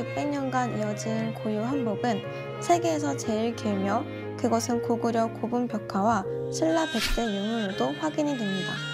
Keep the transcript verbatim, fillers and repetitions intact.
육백 년간 이어진 고유 한복은 세계에서 제일 길며 그것은 고구려 고분 벽화와 신라 백제 유물로도 확인이 됩니다.